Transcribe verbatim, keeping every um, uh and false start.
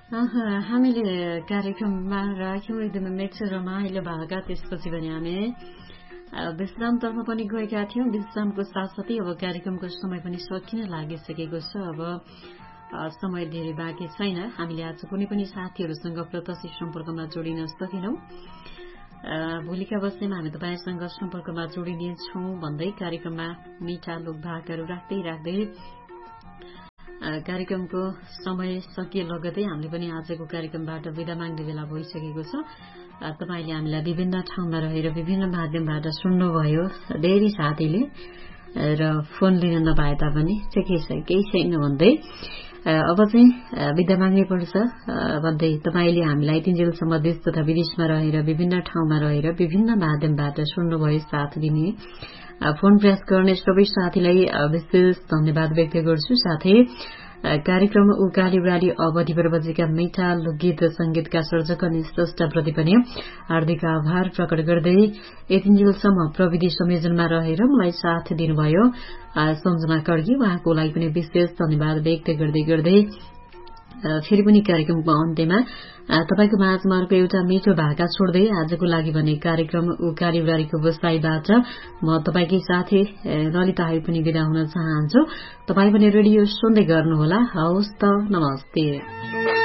हामीले कार्यक्रममा राख्यौँ एकदमै मिठो रमाइलो भाका। त्यसपछि भने हामी विश्रामतर्फ पनि गएका थियौँ। विश्रामको साथसाथै अब कार्यक्रमको समय पनि सकिन लागिसकेको छ। अब समय धेरै बाँकी छैन। हामीले आज कुनै पनि साथीहरूसँग प्रत्यक्ष सम्पर्कमा जोडिन सकेनौँ। भोलिका बस्दैमा हामी तपाईँसँग सम्पर्कमा जोडिनेछौँ भन्दै कार्यक्रममा मिठा लोक भाकाहरू राख्दै राख्दै कार्यक्रमको समय सकिए लगतै हामीले पनि आजको कार्यक्रमबाट बिदा माग्ने बेला भइसकेको छ। तपाईँले हामीलाई विभिन्न ठाउँमा रहेर विभिन्न माध्यमबाट सुन्नुभयो। धेरै साथीले र फोन लिन नपाए तापनि केही छ केही छैन भन्दै अब चाहिँ बिदा माग्नै पर्छ भन्दै तपाईँले हामीलाई तिनजेलसम्म देश तथा विदेशमा रहेर विभिन्न ठाउँमा रहेर विभिन्न माध्यमबाट सुन्नुभयो। साथ दिने फोन प्रयास गर्ने सबै साथीलाई विशेष धन्यवाद व्यक्त गर्छु। साथै कार्यक्रम उकाली उकाली अवधि पर बजेका मिठा लोकगीत संगीतका सर्जक अनि स्रष्टाप्रति पनि हार्दिक आभार प्रकट गर्दै यतिन्जेलसम्म प्रविधि संयोजनमा रहेर मलाई साथ दिनुभयो सम्झना कर्की। उहाँको लागि पनि विशेष धन्यवाद व्यक्त गर्दै गर्दै फेरि पनि कार्यक्रमको अन्त्यमा तपाईको माझमा अर्को एउटा मिठो भाका छोड्दै आजको लागि भने कार्यक्रम उकाली उकालीको बसाईबाट म तपाईकै साथी ललिता हाई पनि बिदा हुन चाहन्छु। तपाई पनि रेडियो सुन्दै गर्नुहोला। हवस् त, नमस्ते।